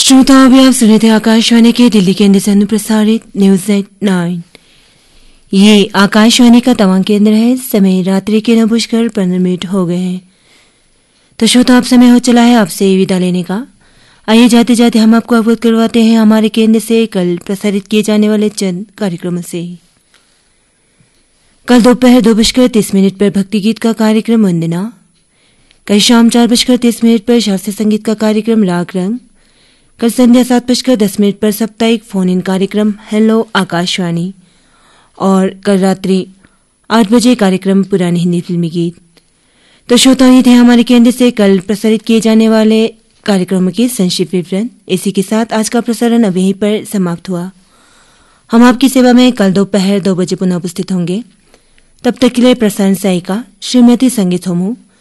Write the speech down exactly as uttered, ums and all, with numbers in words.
श्रोता अभी आप सुने थे आकाशवाणी के दिल्ली केंद्र से अनुप्रसारित न्यूज एट नाइन। ये आकाशवाणी का तमाम केंद्र है। समय रात्रि के नौ बजकर पंद्रह मिनट हो गए हैं। तो श्रोता अब समय हो चला है आपसे विदा लेने का। आइए जाते जाते हम आपको अवगत करवाते हैं हमारे केंद्र से कल प्रसारित किए जाने वाले चंद कार्यक्रमों से। कल दोपहर दो बजकर तीस मिनट पर भक्ति गीत का कार्यक्रम वंदना। कल शाम चार बजकर तीस मिनट पर शास्त्रीय संगीत का कार्यक्रम राग रंग। कल संध्या सात बजकर दस मिनट पर साप्ताहिक फोन इन कार्यक्रम हेलो आकाशवाणी। और कल रात्रि आठ बजे कार्यक्रम पुराने हिंदी फिल्मी गीत। तो श्रोता ये थे हमारे केंद्र से कल प्रसारित किए जाने वाले कार्यक्रमों के संक्षिप्त विवरण। इसी के साथ आज का प्रसारण अब यहीं पर समाप्त हुआ। हम आपकी सेवा में कल दोपहर दो बजे पुनः उपस्थित होंगे। तब तक के लिए प्रसारण सहायिका श्रीमती संगीत होमू